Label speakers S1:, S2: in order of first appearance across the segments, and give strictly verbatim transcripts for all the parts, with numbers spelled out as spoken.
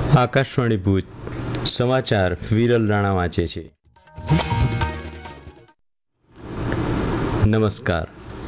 S1: આકાશવાણી ભુજ સમાચાર વિરલ રાણા વાંચે છે. નમસ્કાર.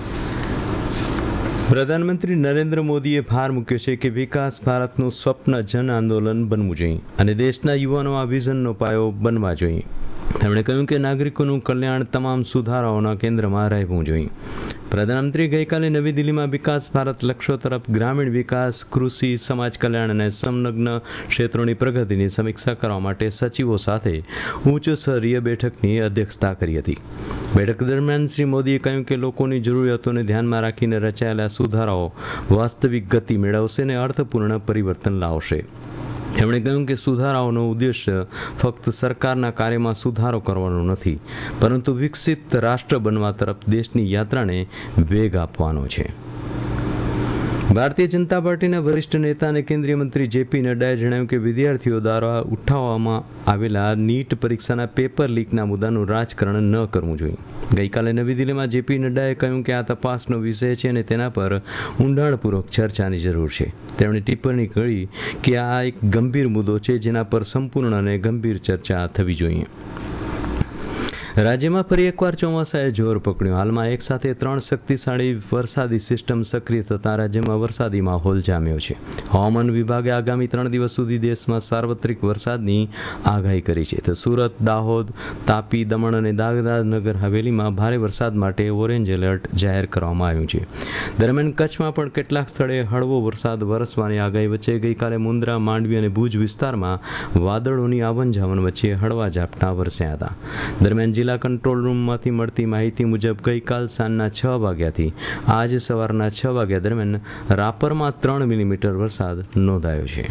S1: પ્રધાનમંત્રી નરેન્દ્ર મોદીએ ભાર મૂક્યો છે કે વિકાસ ભારતનું સ્વપ્ન જન આંદોલન બનવું જોઈએ અને દેશના યુવાનો આ વિઝનનો પાયો બનવા જોઈએ. તેમણે કહ્યું કે નાગરિકોનું કલ્યાણ તમામ સુધારાઓના કેન્દ્રમાં રહેવું જોઈએ. પ્રધાનમંત્રી ગઈકાલે નવી દિલ્હીમાં વિકાસ ભારત લક્ષ્યો તરફ ગ્રામીણ વિકાસ, કૃષિ, સમાજ કલ્યાણ અને સંલગ્ન ક્ષેત્રોની પ્રગતિની સમીક્ષા કરવા માટે સચિવો સાથે ઉચ્ચ સ્તરીય બેઠકની અધ્યક્ષતા કરી હતી. બેઠક દરમિયાન શ્રી મોદીએ કહ્યું કે લોકોની જરૂરિયાતોને ધ્યાનમાં રાખીને રચાયેલા સુધારાઓ વાસ્તવિક ગતિ મેળવશે અને અર્થપૂર્ણ પરિવર્તન લાવશે. તેમણે કહ્યું કે સુધારાઓનો ઉદ્દેશ્ય ફક્ત સરકારના કાર્યમાં સુધારો કરવાનો નથી, પરંતુ વિકસિત રાષ્ટ્ર બનવા તરફ દેશની યાત્રાને વેગ આપવાનો છે. ભારતીય જનતા પાર્ટીના વરિષ્ઠ નેતા અને કેન્દ્રીય મંત્રી જેપી નડ્ડાએ જણાવ્યું કે વિદ્યાર્થીઓ દ્વારા ઉઠાવવામાં આવેલા નીટ પરીક્ષાના પેપર લીકના મુદ્દાનું રાજકારણ ન કરવું જોઈએ. ગઈકાલે નવી દિલ્હીમાં જેપી નડ્ડાએ કહ્યું કે આ તપાસનો વિષય છે અને તેના પર ઊંડાણપૂર્વક ચર્ચાની જરૂર છે. તેમણે ટિપ્પણી કરી કે આ એક ગંભીર મુદ્દો છે જેના પર સંપૂર્ણ અને ગંભીર ચર્ચા થવી જોઈએ. રાજ્યમાં ફરી એકવાર ચોમાસાએ જોર પકડ્યું. હાલમાં એક સાથે ત્રણ શક્તિશાળી વરસાદી સિસ્ટમ સક્રિય થતાં રાજ્યમાં વરસાદી માહોલ જામ્યો છે. હવામાન વિભાગે આગામી ત્રણ દિવસ સુધી દેશમાં સાર્વત્રિક વરસાદની આગાહી કરી છે. તો સુરત, દાહોદ, તાપી, દમણ અને દાદરાનગર હવેલીમાં ભારે વરસાદ માટે ઓરેન્જ એલર્ટ જાહેર કરવામાં આવ્યું છે. દરમિયાન કચ્છમાં પણ કેટલાક સ્થળે હળવો વરસાદ વરસવાની આગાહી વચ્ચે ગઈકાલે મુન્દ્રા, માંડવી અને ભુજ વિસ્તારમાં વાદળોની આવન જાવન વચ્ચે હળવા ઝાપટા વરસ્યા હતા. દરમિયાન જિલ્લા કંટ્રોલ રૂમમાંથી મળતી માહિતી મુજબ ગઈકાલ સાંજના છ વાગ્યાથી આજે સવારના છ વાગ્યા દરમિયાન રાપરમાં ત્રણ મિલીમીટર વરસાદ નોંધાયો છે.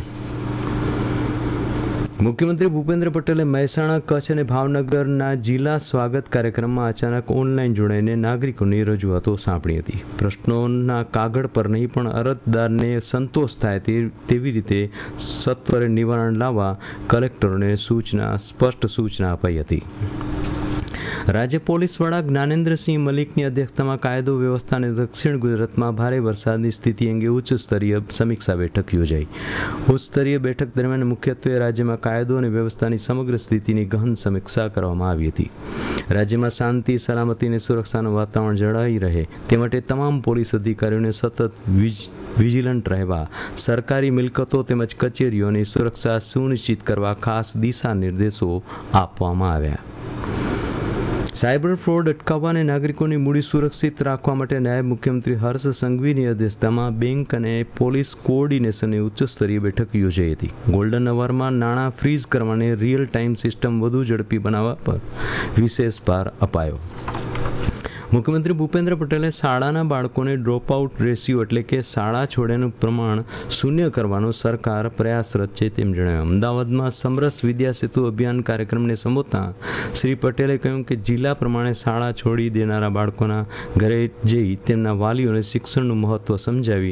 S1: મુખ્યમંત્રી ભૂપેન્દ્ર પટેલે મહેસાણા, કચ્છ અને ભાવનગરના જિલ્લા સ્વાગત કાર્યક્રમમાં અચાનક ઓનલાઈન જોડાઈને નાગરિકોની રજૂઆતો સાંભળી હતી. પ્રશ્નોના કાગળ પર નહીં પણ અરજદારને સંતોષ થાય તેવી રીતે સત્વરે નિવારણ લાવવા કલેક્ટરોને સૂચના સ્પષ્ટ સૂચના અપાઈ હતી. રાજ્ય પોલીસ વડા જ્ઞાનેન્દ્રસિંહ મલિકની અધ્યક્ષતામાં કાયદો વ્યવસ્થા અને દક્ષિણ ગુજરાતમાં ભારે વરસાદની સ્થિતિ અંગે ઉચ્ચ સ્તરીય સમીક્ષા બેઠક યોજાઈ. ઉચ્ચ સ્તરીય બેઠક દરમિયાન મુખ્યત્વે રાજ્યમાં કાયદો અને વ્યવસ્થાની સમગ્ર સ્થિતિની ગહન સમીક્ષા કરવામાં આવી હતી. રાજ્યમાં શાંતિ, સલામતી અને સુરક્ષાનું વાતાવરણ જળવાઈ રહે તે માટે તમામ પોલીસ અધિકારીઓને સતત વિજિલન્ટ રહેવા, સરકારી મિલકતો તેમજ કચેરીઓની સુરક્ષા સુનિશ્ચિત કરવા ખાસ દિશા નિર્દેશો આપવામાં આવ્યા. સાયબર ફ્રોડ અટકાવવા અને નાગરિકોની મૂડી સુરક્ષિત રાખવા માટે નાયબ મુખ્યમંત્રી હર્ષ સંઘવીની અધ્યક્ષતામાં બેંક અને પોલીસ કોઓર્ડિનેશનની ઉચ્ચ સ્તરીય બેઠક યોજાઈ હતી. ગોલ્ડન અવરમાં નાણાં ફ્રીઝ કરવાની રિયલ ટાઈમ સિસ્ટમ વધુ ઝડપી બનાવવા પર વિશેષ ભાર અપાયો. મુખ્યમંત્રી ભૂપેન્દ્ર પટેલે શાળાના બાળકોને ડ્રોપ આઉટ રેશિયો એટલે કે શાળા છોડ્યાનું પ્રમાણ શૂન્ય કરવાનો સરકાર પ્રયાસરત છે તેમ જણાવ્યું. અમદાવાદમાં સમરસ વિદ્યા સેતુ અભિયાન કાર્યક્રમને સંબોધતા શ્રી પટેલે કહ્યું કે જિલ્લા પ્રમાણે શાળા છોડી દેનારા બાળકોના ઘરે જઈ તેમના વાલીઓને શિક્ષણનું મહત્ત્વ સમજાવી